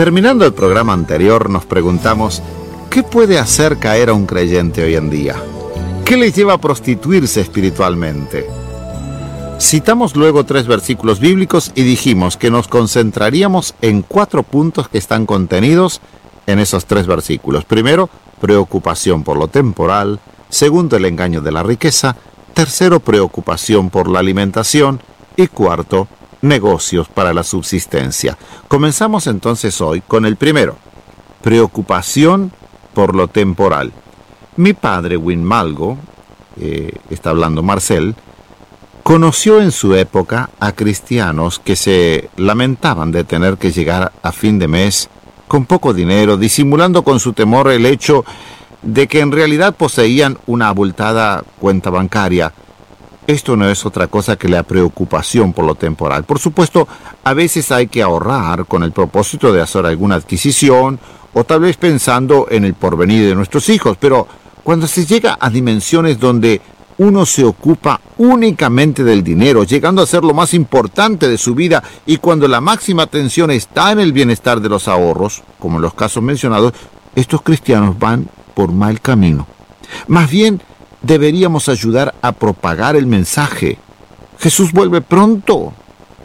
Terminando el programa anterior, nos preguntamos, ¿qué puede hacer caer a un creyente hoy en día? ¿Qué le lleva a prostituirse espiritualmente? Citamos luego 3 versículos bíblicos y dijimos que nos concentraríamos en 4 puntos que están contenidos en esos 3 versículos. Primero, preocupación por lo temporal. Segundo, el engaño de la riqueza. Tercero, preocupación por la alimentación. Y cuarto, negocios para la subsistencia. Comenzamos entonces hoy con el primero, preocupación por lo temporal. Mi padre, Winmalgo, está hablando Marcel, conoció en su época a cristianos que se lamentaban de tener que llegar a fin de mes con poco dinero, disimulando con su temor el hecho de que en realidad poseían una abultada cuenta bancaria. Esto no es otra cosa que la preocupación por lo temporal. Por supuesto, a veces hay que ahorrar con el propósito de hacer alguna adquisición o tal vez pensando en el porvenir de nuestros hijos, pero cuando se llega a dimensiones donde uno se ocupa únicamente del dinero, llegando a ser lo más importante de su vida, y cuando la máxima atención está en el bienestar de los ahorros, como en los casos mencionados, estos cristianos van por mal camino. Más bien, deberíamos ayudar a propagar el mensaje. Jesús vuelve pronto.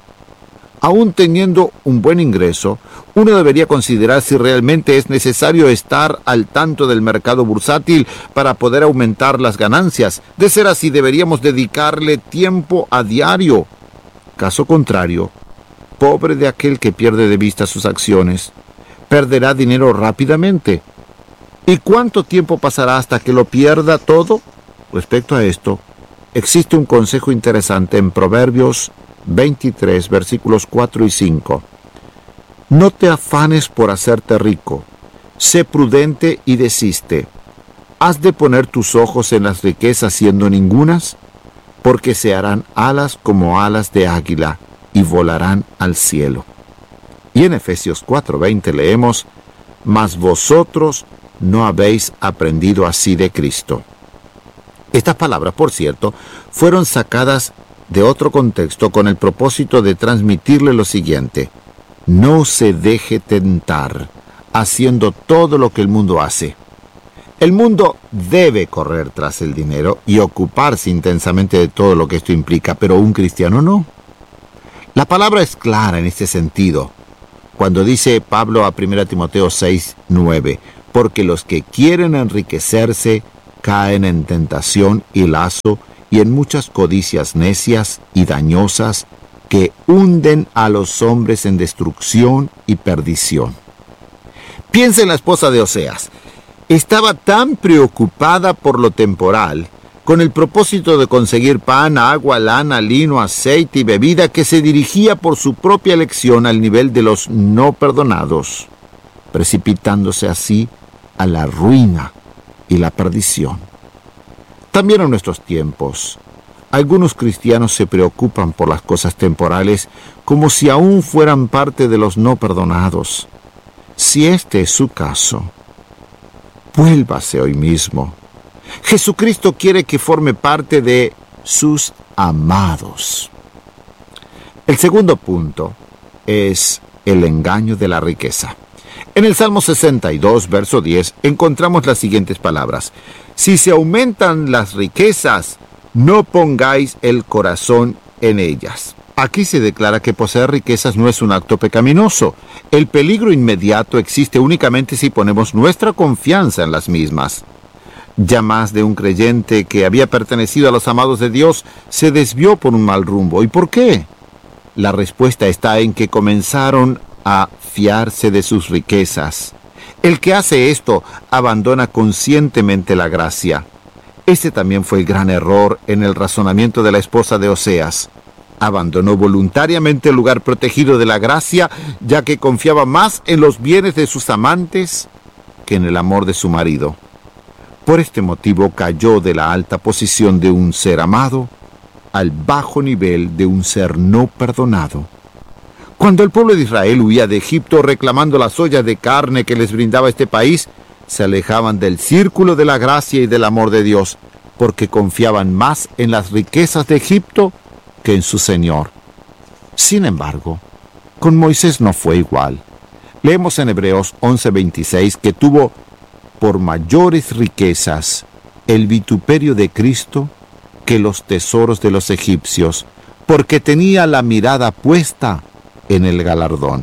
Aún teniendo un buen ingreso, uno debería considerar si realmente es necesario estar al tanto del mercado bursátil para poder aumentar las ganancias. De ser así, deberíamos dedicarle tiempo a diario. Caso contrario, pobre de aquel que pierde de vista sus acciones, perderá dinero rápidamente. ¿Y cuánto tiempo pasará hasta que lo pierda todo? Respecto a esto, existe un consejo interesante en Proverbios 23, versículos 4 y 5. No te afanes por hacerte rico, sé prudente y desiste. ¿Has de poner tus ojos en las riquezas siendo ningunas? Porque se harán alas como alas de águila y volarán al cielo. Y en Efesios 4:20 leemos, mas vosotros no habéis aprendido así de Cristo. Estas palabras, por cierto, fueron sacadas de otro contexto con el propósito de transmitirle lo siguiente: no se deje tentar haciendo todo lo que el mundo hace. El mundo debe correr tras el dinero y ocuparse intensamente de todo lo que esto implica, pero un cristiano no. La palabra es clara en este sentido, cuando dice Pablo a 1 Timoteo 6:9, porque los que quieren enriquecerse caen en tentación y lazo y en muchas codicias necias y dañosas que hunden a los hombres en destrucción y perdición. Piensa en la esposa de Oseas. Estaba tan preocupada por lo temporal, con el propósito de conseguir pan, agua, lana, lino, aceite y bebida, que se dirigía por su propia elección al nivel de los no perdonados, precipitándose así a la ruina y la perdición. También en nuestros tiempos, algunos cristianos se preocupan por las cosas temporales como si aún fueran parte de los no perdonados. Si este es su caso, vuélvase hoy mismo. Jesucristo quiere que forme parte de sus amados. El segundo punto es el engaño de la riqueza. En el Salmo 62, verso 10, encontramos las siguientes palabras: si se aumentan las riquezas, no pongáis el corazón en ellas. Aquí se declara que poseer riquezas no es un acto pecaminoso. El peligro inmediato existe únicamente si ponemos nuestra confianza en las mismas. Ya más de un creyente que había pertenecido a los amados de Dios se desvió por un mal rumbo. ¿Y por qué? La respuesta está en que comenzaron a fiarse de sus riquezas. El que hace esto abandona conscientemente la gracia. Este también fue el gran error en el razonamiento de la esposa de Oseas. Abandonó voluntariamente el lugar protegido de la gracia, ya que confiaba más en los bienes de sus amantes que en el amor de su marido. Por este motivo cayó de la alta posición de un ser amado al bajo nivel de un ser no perdonado. Cuando el pueblo de Israel huía de Egipto reclamando las ollas de carne que les brindaba este país, se alejaban del círculo de la gracia y del amor de Dios, porque confiaban más en las riquezas de Egipto que en su Señor. Sin embargo, con Moisés no fue igual. Leemos en Hebreos 11:26 que tuvo por mayores riquezas el vituperio de Cristo que los tesoros de los egipcios, porque tenía la mirada puesta en el galardón.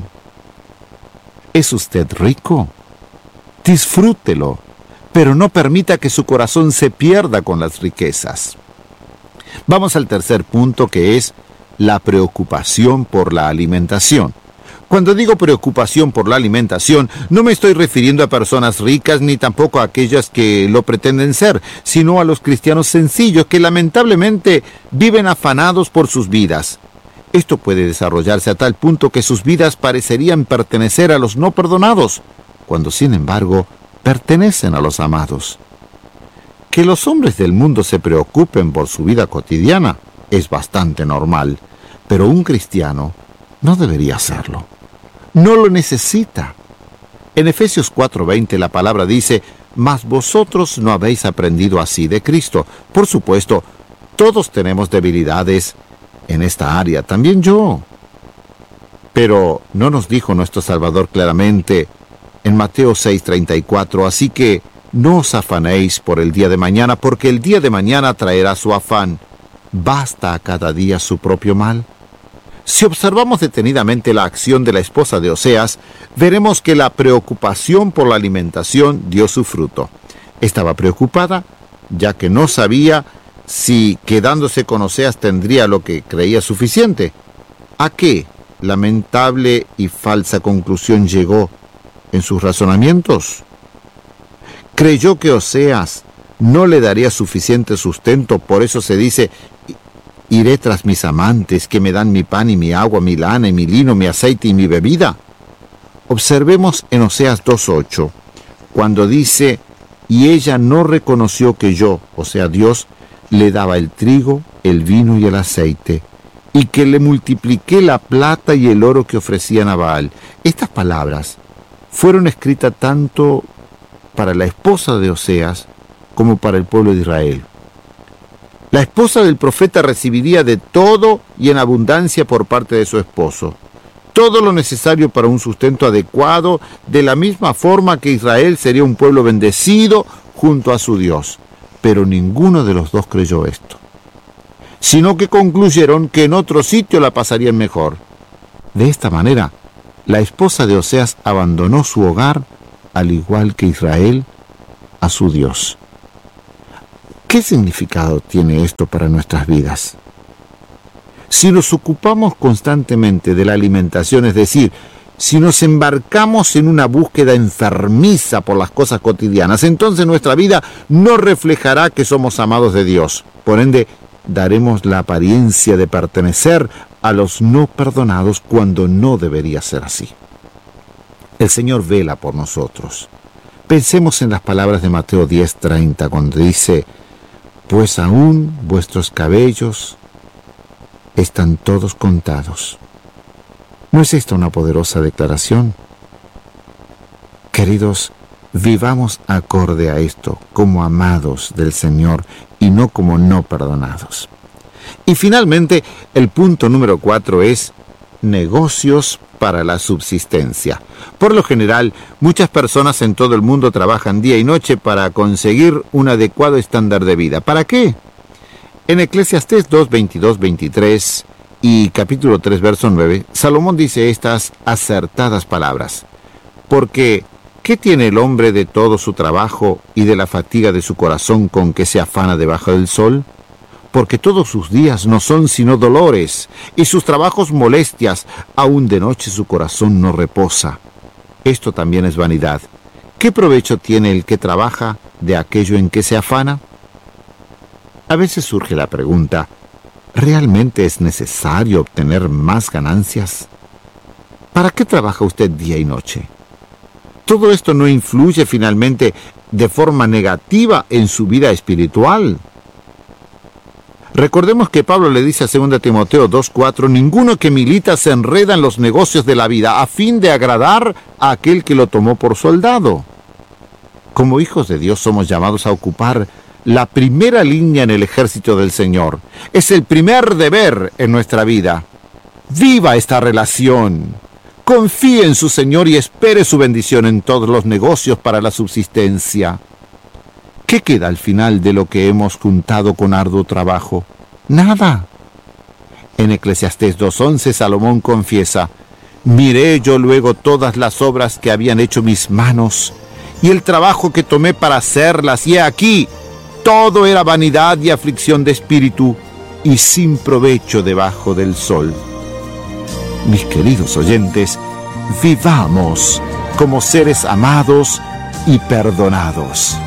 ¿Es usted rico? Disfrútelo, pero no permita que su corazón se pierda con las riquezas. Vamos al tercer punto, que es la preocupación por la alimentación. Cuando digo preocupación por la alimentación, no me estoy refiriendo a personas ricas ni tampoco a aquellas que lo pretenden ser, sino a los cristianos sencillos que lamentablemente viven afanados por sus vidas. Esto puede desarrollarse a tal punto que sus vidas parecerían pertenecer a los no perdonados, cuando sin embargo pertenecen a los amados. Que los hombres del mundo se preocupen por su vida cotidiana es bastante normal, pero un cristiano no debería hacerlo. No lo necesita. En Efesios 4:20 la palabra dice: «Mas vosotros no habéis aprendido así de Cristo». Por supuesto, todos tenemos debilidades en esta área, también yo. Pero ¿no nos dijo nuestro Salvador claramente en Mateo 6:34? «Así que no os afanéis por el día de mañana, porque el día de mañana traerá su afán. ¿Basta a cada día su propio mal?». Si observamos detenidamente la acción de la esposa de Oseas, veremos que la preocupación por la alimentación dio su fruto. Estaba preocupada, ya que no sabía si quedándose con Oseas tendría lo que creía suficiente. ¿A qué lamentable y falsa conclusión llegó en sus razonamientos? Creyó que Oseas no le daría suficiente sustento, por eso se dice: «Iré tras mis amantes, que me dan mi pan y mi agua, mi lana y mi lino, mi aceite y mi bebida». Observemos en Oseas 2:8, cuando dice: «Y ella no reconoció que yo, o sea Dios, le daba el trigo, el vino y el aceite, y que le multipliqué la plata y el oro que ofrecían a Baal». Estas palabras fueron escritas tanto para la esposa de Oseas como para el pueblo de Israel. La esposa del profeta recibiría de todo y en abundancia por parte de su esposo, todo lo necesario para un sustento adecuado, de la misma forma que Israel sería un pueblo bendecido junto a su Dios. Pero ninguno de los dos creyó esto, sino que concluyeron que en otro sitio la pasarían mejor. De esta manera, la esposa de Oseas abandonó su hogar, al igual que Israel, a su Dios. ¿Qué significado tiene esto para nuestras vidas? Si nos ocupamos constantemente de la alimentación, es decir, si nos embarcamos en una búsqueda enfermiza por las cosas cotidianas, entonces nuestra vida no reflejará que somos amados de Dios. Por ende, daremos la apariencia de pertenecer a los no perdonados cuando no debería ser así. El Señor vela por nosotros. Pensemos en las palabras de Mateo 10:30, cuando dice: «Pues aún vuestros cabellos están todos contados». ¿No es esta una poderosa declaración? Queridos, vivamos acorde a esto, como amados del Señor y no como no perdonados. Y finalmente, el punto número 4 es negocios para la subsistencia. Por lo general, muchas personas en todo el mundo trabajan día y noche para conseguir un adecuado estándar de vida. ¿Para qué? En Eclesiastés 2:22-23 y capítulo 3, verso 9, Salomón dice estas acertadas palabras: «Porque, ¿qué tiene el hombre de todo su trabajo y de la fatiga de su corazón con que se afana debajo del sol? Porque todos sus días no son sino dolores, y sus trabajos molestias, aún de noche su corazón no reposa. Esto también es vanidad. ¿Qué provecho tiene el que trabaja de aquello en que se afana?». A veces surge la pregunta: ¿realmente es necesario obtener más ganancias? ¿Para qué trabaja usted día y noche? ¿Todo esto no influye finalmente de forma negativa en su vida espiritual? Recordemos que Pablo le dice a 2 Timoteo 2:4: «Ninguno que milita se enreda en los negocios de la vida a fin de agradar a aquel que lo tomó por soldado». Como hijos de Dios somos llamados a ocupar la primera línea en el ejército del Señor. Es el primer deber en nuestra vida. Viva esta relación. Confíe en su Señor y espere su bendición en todos los negocios para la subsistencia. ¿Qué queda al final de lo que hemos juntado con arduo trabajo? Nada. En Eclesiastés 2:11 Salomón confiesa: miré yo luego todas las obras que habían hecho mis manos y el trabajo que tomé para hacerlas, y he aquí, todo era vanidad y aflicción de espíritu y sin provecho debajo del sol. Mis queridos oyentes, vivamos como seres amados y perdonados.